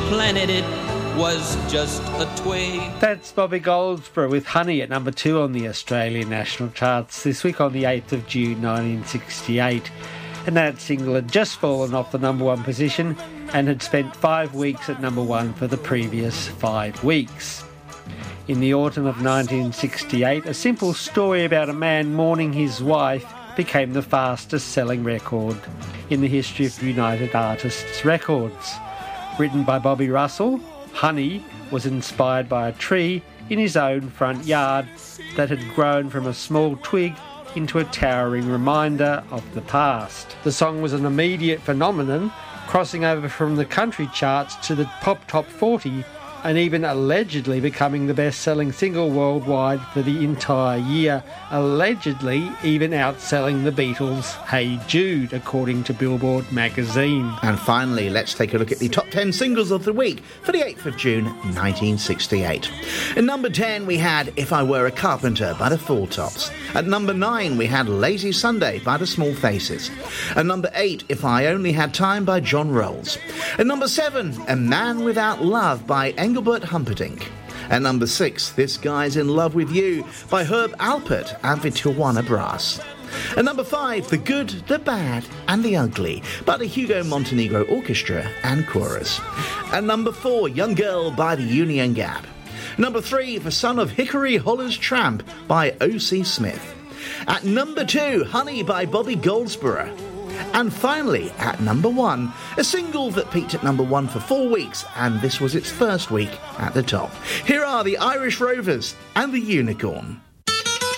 planet, it was just a twig. That's Bobby Goldsboro with Honey at number 2 on the Australian national charts this week on the 8th of June 1968. And that single had just fallen off the number 1 position and had spent 5 weeks at number 1 for the previous 5 weeks. In the autumn of 1968, a simple story about a man mourning his wife became the fastest-selling record in the history of United Artists Records. Written by Bobby Russell, Honey was inspired by a tree in his own front yard that had grown from a small twig into a towering reminder of the past. The song was an immediate phenomenon, crossing over from the country charts to the pop top 40 and even allegedly becoming the best-selling single worldwide for the entire year, allegedly even outselling the Beatles' Hey Jude, according to Billboard magazine. And finally, let's take a look at the top 10 singles of the week for the 8th of June 1968. At number 10, we had If I Were a Carpenter by the Four Tops. At number 9, we had Lazy Sunday by the Small Faces. At number 8, If I Only Had Time by John Rolls. At number 7, A Man Without Love by Engelbert Humperdinck. At number 6, This Guy's in Love with You by Herb Alpert and the Tijuana Brass. At number 5, The Good, the Bad and the Ugly by the Hugo Montenegro Orchestra and Chorus. At number 4, Young Girl by the Union Gap. Number 3, The Son of Hickory Holler's Tramp by O.C. Smith. At number 2, Honey by Bobby Goldsboro. And finally, at number 1, a single that peaked at number 1 for 4 weeks, and this was its first week at the top. Here are the Irish Rovers and the Unicorn.